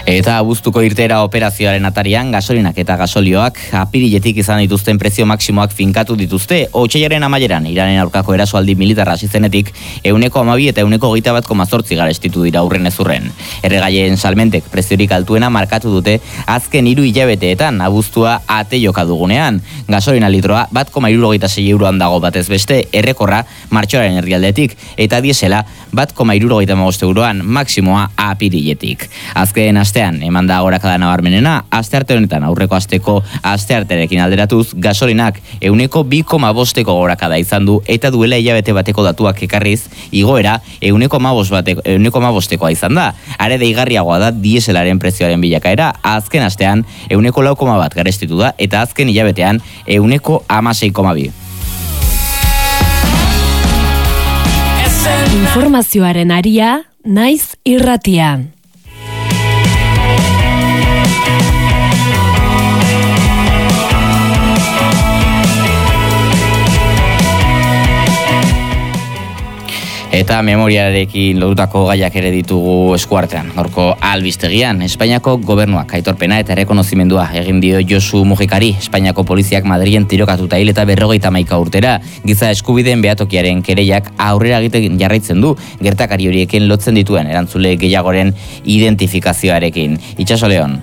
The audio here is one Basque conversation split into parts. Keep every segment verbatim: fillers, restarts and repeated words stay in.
Eta abuztuko irteera operazioaren atarian gasolinak eta gasolioak apiriletik izan dituzten prezio maksimoak finkatu dituzte. Otsailaren amaieran Iranen aurkako erasoaldi militarra hasi zenetik ehuneko hamabi eta ehuneko hogeita bat koma zortzi garestitu dira urren ezurren. Erregaien salmentek preziorik altuena markatu dute azken hiru hilabeteetan abuztua ate joka dugunean. Gasolina litroa bat koma hirurogeita sei euroan dago batez beste, errekorra martxoaren erdialdetik eta diesela bat koma hirurogeita hamabost euroan maksimoa apiriletik. Azken astean eman da gorakada nabarmenena, astearte honetan aurreko asteko astearterekin alderatuz gasolinak ehuneko bi koma bosteko gorakada izan du eta duela hilabete bateko datuak ekarriz igoera ehuneko hamabost bateko ehuneko hamabostekoa izan da. Are deigarriagoa da dieselaren prezioaren bilakaera, azken astean ehuneko lau koma bat garestitu da eta azken hilabetean ehuneko hamasei koma bi. Informazioaren aria, naiz irratia. Eta memoriarekin lotutako gaiak ere ditugu eskuartean. Gaurko albistegian, Espainiako gobernuak aitorpena eta errekonozimendua egin dio Josu Mujikari. Espainiako poliziak Madrilen tirokatuta hil eta berrogeita hamaika urtera. Giza eskubideen behatokiaren kereiak aurrera egiten jarraitzen du, gertakari horiekin lotzen dituen erantzule gehiagoren identifikazioarekin. Itxaso Leon.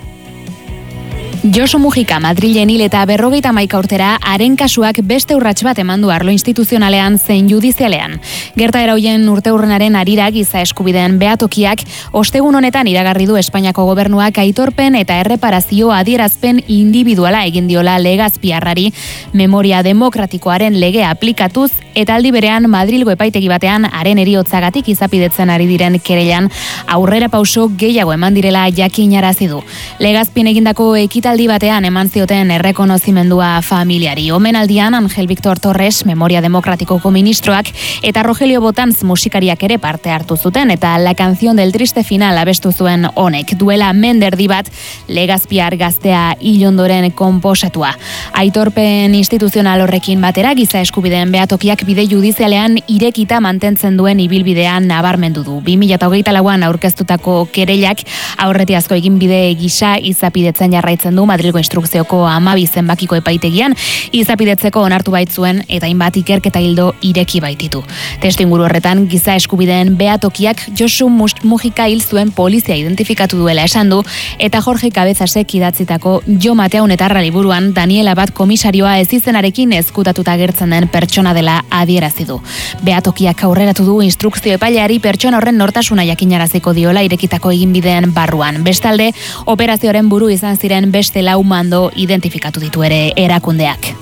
Josu Mujika Madrilen hil eta berrogeita hamaika urtera haren kasuak beste urrats bat eman du arlo instituzionalean zein judizialean. Gertaera hoien urteurrenaren harira giza eskubideen behatokiak ostegun honetan iragarri du Espainiako gobernuak aitorpen eta erreparazio adierazpen individuala egin diola Legazpiarrari memoria demokratikoaren legea aplikatuz eta aldi berean Madrilgo epaitegi batean haren heriotzagatik izapidetzen ari diren kereilan aurrera pauso gehiago eman direla jakinarazi du. Legazpien egindako ekita aldi batean eman zioten errekonozimendua familiari. Omenaldian Angel Victor Torres, Memoria Demokratikoko ministroak, eta Rogelio Botanz musikariak ere parte hartu zuten, eta La Canción del Triste Final abestu zuen honek. Duela menderdi bat, Legazpiar gaztea ilondoren konposatua. Aitorpen instituzional horrekin batera, giza eskubideen behatokiak bide judizialean irekita mantentzen duen ibilbidean nabarmendu du. bi mila hogeita lauan aurkeztutako kereilak aurretiazko egin bide gisa izapidetzen jarraitzen du Madrilgo instrukzioko hamabi zenbakiko epaitegian izapidetzeko onartu baitzuen eta hainbat ikerketa hildo ireki baititu. Testuinguru horretan giza eskubideen behatokiak Josu Mujika hil zuen polizia identifikatu duela esan du eta Jorge Cabezasek idatzitako Jo Mateaun eta liburuan Daniela Bat komisarioa ez izenarekin ezkutatuta agertzen den pertsona dela adierazi du. Behatokiak aurreratu du instrukzio epaileari pertsona horren nortasuna jakinaraziko diola irekitako eginbideen barruan. Bestalde, operazioaren buru izan ziren beste lau mando identifikatu ditu ere erakundeak.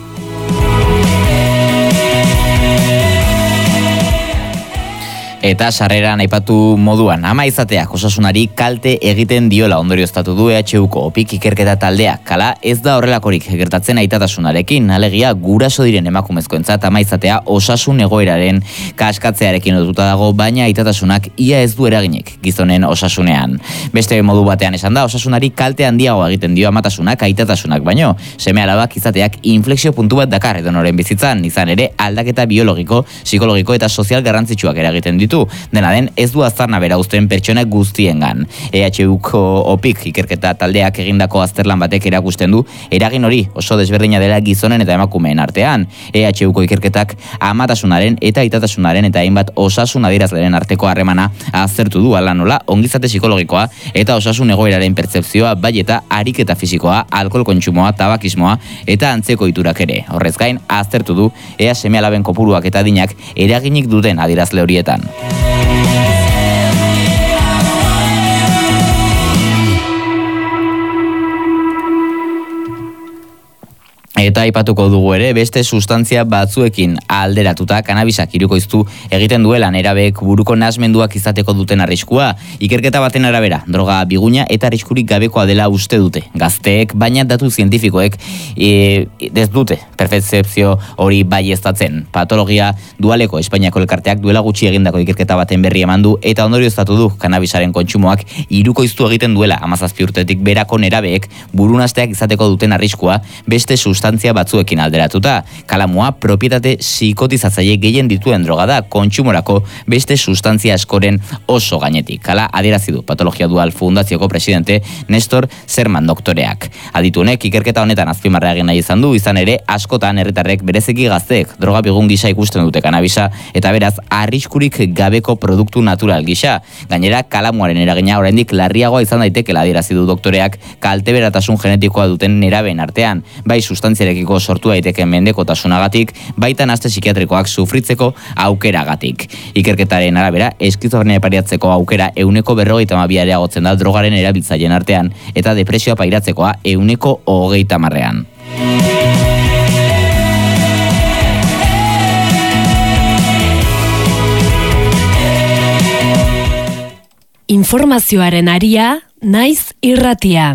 Eta sarreran aipatu moduan, ama izateak osasunari kalte egiten diola ondorioztatu du E H Uko opik ikerketa taldeak. Kala ez da horrelakorik gertatzen aitatasunarekin, alegia guraso diren emakumezkoentzat ama izatea osasun egoeraren kaskatzearekin lotuta dago, baina aitatasunak ia ez du eraginek gizonen osasunean. Beste modu batean esan da, osasunari kalte handiago egiten dio amatasunak aitatasunak baino. Seme alabak izateak inflexio puntu bat dakar edonoren bizitzan, izan ere aldaketa biologiko, psikologiko eta sozial garrantzitsuak eragiten ditu. Dena den ez du aztarna bera uzten pertsona guztiengan. E H Uko opik ikerketa taldeak egindako azterlan batek erakusten du eragin hori oso desberdina dela gizonen eta emakumeen artean. E H Uko ikerketak amatasunaren eta aitatasunaren eta hainbat osasun adierazleren arteko harremana aztertu du, hala nola ongizate psikologikoa eta osasun egoeraren pertzepzioa, bai eta ariketa fisikoa, alkohol kontsumoa, tabakismoa eta antzeko iturak ere. Horrez gain aztertu du ea seme alaben kopuruak eta adinak eraginik duten adierazle horietan. Eta aipatuko dugu ere beste sustantzia batzuekin alderatuta kanabisak hirukoiztu egiten duela nerabeek buruko nahasmenduak izateko duten arriskua. Ikerketa baten arabera, droga biguna eta arriskurik gabekoa dela uste dute gazteek, baina datu zientifikoek e, ez dute perfezepzio hori baieztatzen. Patologia dualeko Espainiako elkarteak duela gutxi egindako ikerketa baten berri eman du eta ondorioztatu du kanabisaren kontsumoak hirukoiztu egiten duela hamazazpi urtetik berako nerabeek burunasteak izateko duten arriskua beste sustantzia sustantzia batzuekin alderatuta. Kalamua propietate psikotizatzaile gehien dituen droga da, kontsumorako beste sustantzia askoren oso gainetik. Hala adierazi du Patologia Dual Fundazioko presidente Nestor Zerman doktoreak. Aditunek ikerketa honetan azpimarra egin nahi izan du, izan ere askotan herritarrek bereziki gazteek droga bigun gisa ikusten dute kanabisa eta beraz arriskurik gabeko produktu natural gisa. Gainera kalamuaren eragina oraindik larriagoa izan daitekeela adierazi du doktoreak kalteberatasun genetikoa duten nerabeen artean, bai sustantziarekiko sortu daiteken mendekotasunagatik, baita nahaste psikiatrikoak sufritzeko aukeragatik. Ikerketaren arabera, eskizofrenia pariatzeko aukera ehuneko berrogeita hamabi areagotzen da drogaren erabiltzaileen artean eta depresioa pairatzekoa ehuneko hogeita hamarrean. Informazioaren aria, naiz irratia.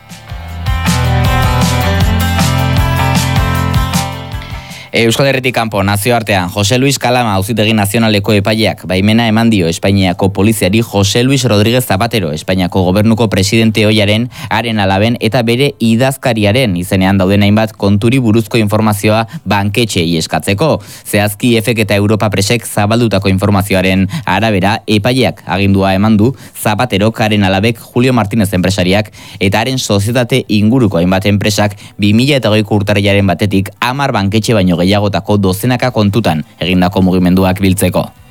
Euskal Herritik kanpo nazioartean Jose Luis Kalama auzitegi nazionaleko epaileak baimena eman dio Espainiako poliziari Jose Luis Rodríguez Zapatero, Espainiako gobernuko presidente ohiaren, haren alaben eta bere idazkariaren izenean dauden hainbat konturi buruzko informazioa banketxeei eskatzeko. Zehazki Efek eta Europa Presek zabaldutako informazioaren arabera epaileak agindua eman du Zapaterok, haren alabek, Julio Martínez enpresariak eta haren sozietate inguruko hainbat enpresak bi mila hogeiko urtarrilaren batetik hamar banketxe baino gehiagotako dozenaka kontutan egindako mugimenduak biltzeko.